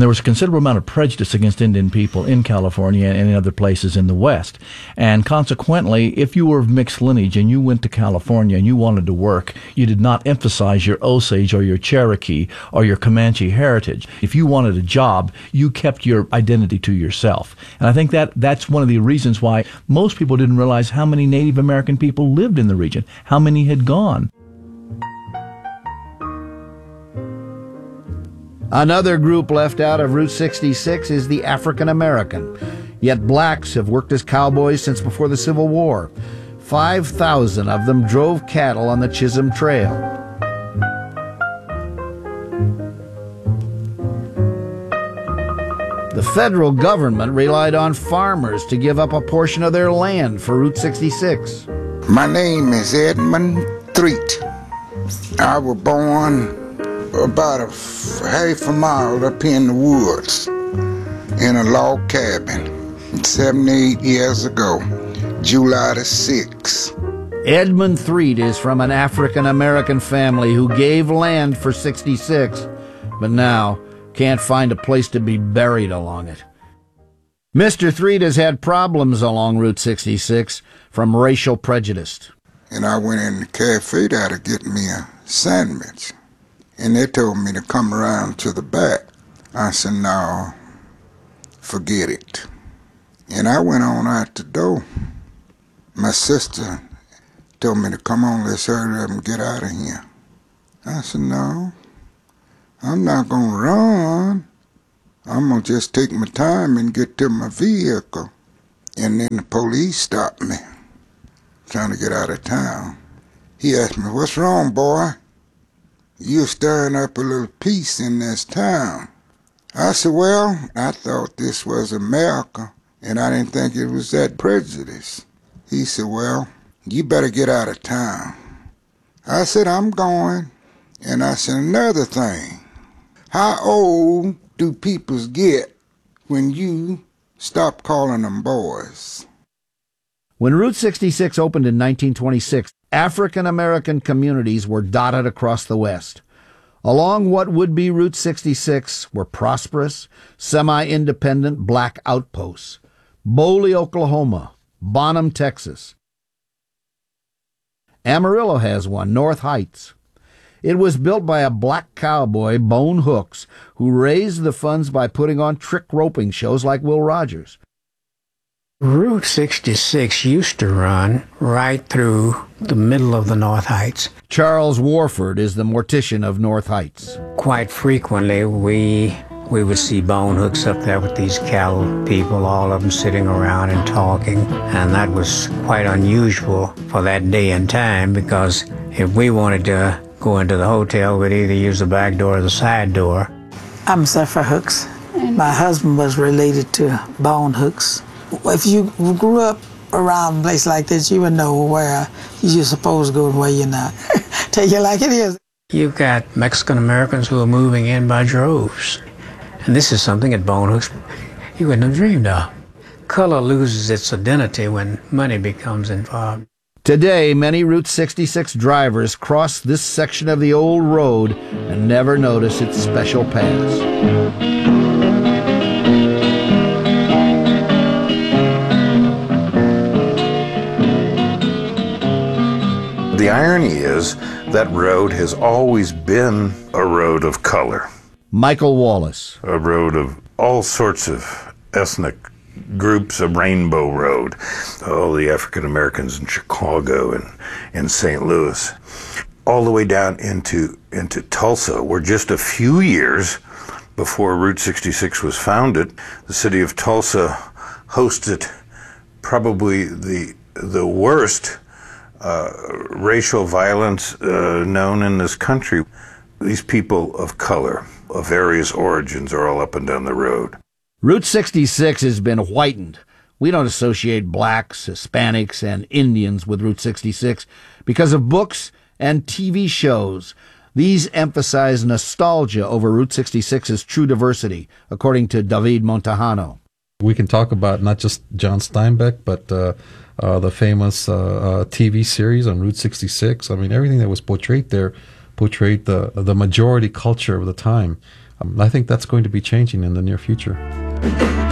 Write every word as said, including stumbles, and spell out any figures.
There was a considerable amount of prejudice against Indian people in California and in other places in the West. And consequently, if you were of mixed lineage and you went to California and you wanted to work, you did not emphasize your Osage or your Cherokee or your Comanche heritage. If you wanted a job, you kept your identity to yourself. And I think that that's one of the reasons why most people didn't realize how many Native American people lived in the region, how many had gone. Another group left out of Route sixty-six is the African American. Yet blacks have worked as cowboys since before the Civil War. five thousand of them drove cattle on the Chisholm Trail. The federal government relied on farmers to give up a portion of their land for Route sixty-six. My name is Edmund Threet. I was born about a f- half a mile up in the woods in a log cabin seventy-eight years ago, July the sixth. Edmund Threet is from an African-American family who gave land for sixty-six, but now can't find a place to be buried along it. Mister Threet has had problems along Route sixty-six from racial prejudice. And I went in the cafe there to get me a sandwich. And they told me to come around to the back. I said, no, forget it. And I went on out the door. My sister told me to come on, let's hurry up and get out of here. I said, no, I'm not going to run. I'm going to just take my time and get to my vehicle. And then the police stopped me, trying to get out of town. He asked me, what's wrong, boy? You're stirring up a little peace in this town. I said, well, I thought this was America, and I didn't think it was that prejudice. He said, well, you better get out of town. I said, I'm going. And I said, another thing, how old do peoples get when you stop calling them boys? When Route sixty-six opened in nineteen twenty-six, African-American communities were dotted across the West. Along what would be Route sixty-six were prosperous, semi-independent black outposts. Boley, Oklahoma, Bonham, Texas. Amarillo has one, North Heights. It was built by a black cowboy, Bone Hooks, who raised the funds by putting on trick roping shows like Will Rogers. Route sixty-six used to run right through the middle of the North Heights. Charles Warford is the mortician of North Heights. Quite frequently, we we would see Bone Hooks up there with these cattle people, all of them sitting around and talking, and that was quite unusual for that day and time, because if we wanted to go into the hotel, we'd either use the back door or the side door. I'm Zephyr Hooks. My husband was related to Bone Hooks. If you grew up around a place like this, you would know where you're supposed to go and where you're not. Take it like it is. You've got Mexican Americans who are moving in by droves. And this is something at Bone Hooks you wouldn't have dreamed of. Color loses its identity when money becomes involved. Today, many Route sixty-six drivers cross this section of the old road and never notice its special paths. The irony is that road has always been a road of color. Michael Wallace. A road of all sorts of ethnic groups, a rainbow road. All the African Americans in Chicago and in Saint Louis. All the way down into, into Tulsa, where just a few years before Route sixty-six was founded, the city of Tulsa hosted probably the, the worst Uh, racial violence uh, known in this country. These people of color, of various origins, are all up and down the road. Route sixty-six has been whitened. We don't associate blacks, Hispanics, and Indians with Route sixty-six because of books and T V shows. These emphasize nostalgia over Route sixty-six's true diversity, according to David Montejano. We can talk about not just John Steinbeck, but uh, uh, the famous uh, uh, T V series on Route sixty-six. I mean, everything that was portrayed there portrayed the the majority culture of the time. Um, I think that's going to be changing in the near future.